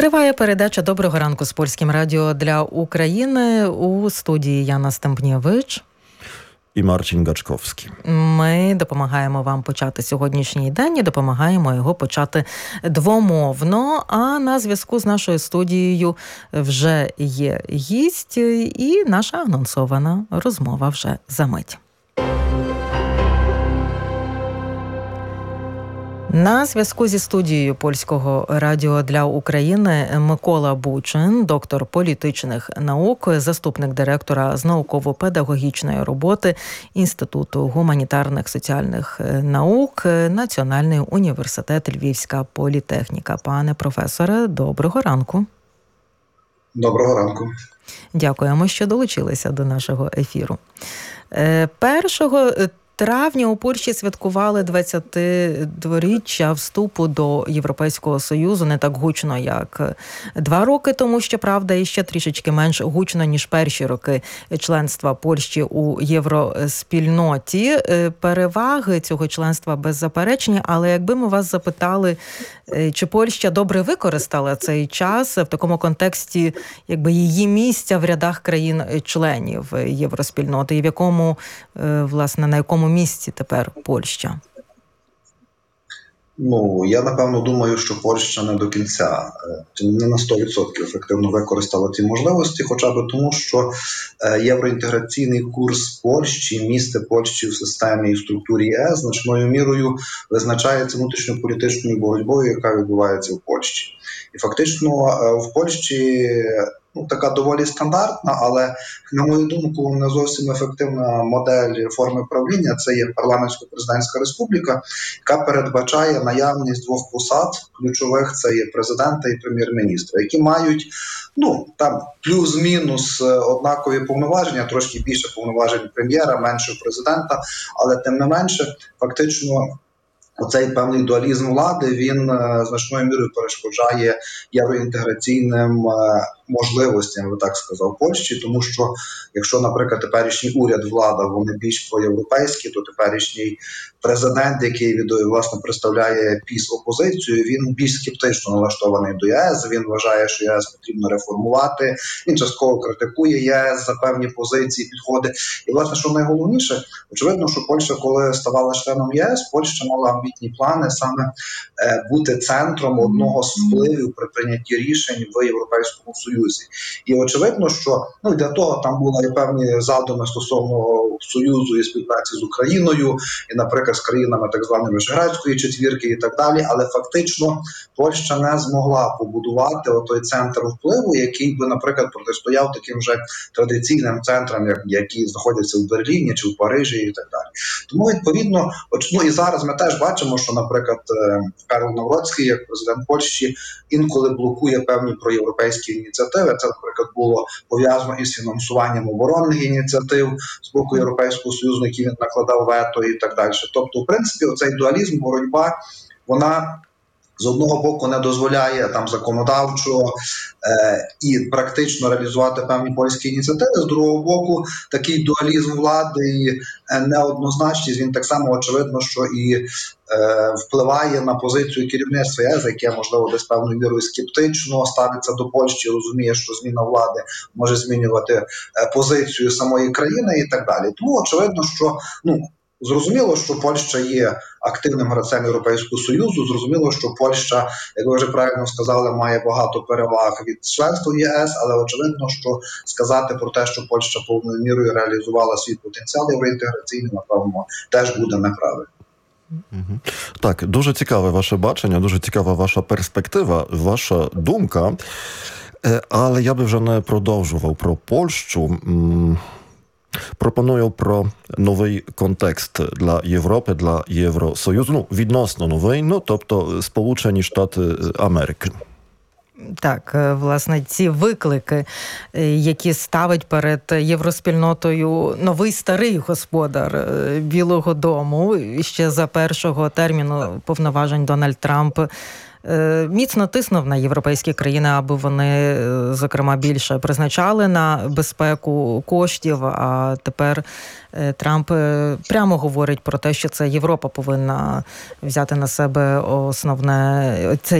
Триває передача «Доброго ранку» з Польським радіо для України. У студії Яна Стемпнєвич і Марчин Гачковський. Ми допомагаємо вам почати сьогоднішній день і допомагаємо його почати двомовно. А на зв'язку з нашою студією вже є гість і наша анонсована розмова вже за мить. На зв'язку зі студією Польського радіо для України Микола Бучин, доктор політичних наук, заступник директора з науково-педагогічної роботи Інституту гуманітарних соціальних наук, Національний університет Львівська політехніка. Пане професоре, доброго ранку. Доброго ранку. Дякуємо, що долучилися до нашого ефіру. 1 травня у Польщі святкували 20-річчя вступу до Європейського Союзу, не так гучно, як 2 роки тому, щоправда, і ще трішечки менш гучно, ніж перші роки членства Польщі у євроспільноті. Переваги цього членства беззаперечні, але якби ми вас запитали, чи Польща добре використала цей час в такому контексті, якби її місця в рядах країн-членів євроспільноти, і в якому, власне, на якому місці тепер Польща? Я, напевно, думаю, що Польща не до кінця, не на 100% ефективно використала ці можливості, хоча б тому, що євроінтеграційний курс Польщі, місце Польщі в системі і структурі ЄС значною мірою визначається внутрішньополітичною боротьбою, яка відбувається в Польщі. І фактично в Польщі така доволі стандартна, але, на мою думку, не зовсім ефективна модель форми правління. Це є парламентсько-президентська республіка, яка передбачає наявність 2 посад ключових, це є президента і прем'єр-міністра, які мають там плюс-мінус однакові повноваження, трошки більше повноважень прем'єра, менше президента, але тим не менше, фактично, оцей певний дуалізм влади, він значною мірою перешкоджає євроінтеграційним можливостям, я так сказав, Польщі, тому що якщо, наприклад, теперішній уряд, влада, вони більш проєвропейські, то теперішній президент, який, власне, представляє ПіС-опозицію, він більш скептично налаштований до ЄС, він вважає, що ЄС потрібно реформувати, він частково критикує ЄС за певні позиції, підходи. І, власне, що найголовніше, очевидно, що Польща, коли ставала членом єС, Польща мала амбітні плани саме бути центром одного з впливів при прийнятті рішень в Європейському Союзі. І очевидно, що для того там були і певні задуми стосовно Союзу і співпраці з Україною, і, наприклад, з країнами так званої Вишеградської четвірки і так далі, але фактично Польща не змогла побудувати той центр впливу, який би, наприклад, протистояв таким же традиційним центрам, які знаходяться в Берліні чи в Парижі і так далі. Тому, відповідно, і зараз ми теж бачимо, що, наприклад, Карл Навроцький, як президент Польщі, інколи блокує певні проєвропейські ініціативи. Це, наприклад, було пов'язано із фінансуванням оборонних ініціатив з боку Європейського Союзу, які він накладав вето і так далі. Тобто, в принципі, оцей дуалізм, боротьба, вона з одного боку не дозволяє законодавчо і практично реалізувати певні польські ініціативи, з другого боку такий дуалізм влади і неоднозначність, він так само очевидно, що і впливає на позицію керівництва ЄС, яке, можливо, десь певною мірою скептично ставиться до Польщі, розуміє, що зміна влади може змінювати позицію самої країни і так далі. Тому очевидно, що зрозуміло, що Польща є активним гравцем Європейського Союзу, зрозуміло, що Польща, як ви вже правильно сказали, має багато переваг від членства в ЄС, але очевидно, що сказати про те, що Польща повною мірою реалізувала свій потенціал євроінтеграційний, напевно, теж буде неправильно. Так, дуже цікаве ваше бачення, дуже цікава ваша перспектива, ваша думка, але я би вже не продовжував про Польщу. Пропоную про новий контекст для Європи, для Євросоюзу, відносно новий, тобто Сполучені Штати Америки. Так, власне, ці виклики, які ставить перед євроспільнотою новий старий господар Білого дому, ще за першого терміну повноважень Дональд Трамп міцно тиснув на європейські країни, аби вони, зокрема, більше призначали на безпеку коштів, а тепер Трамп прямо говорить про те, що це Європа повинна взяти на себе основне, це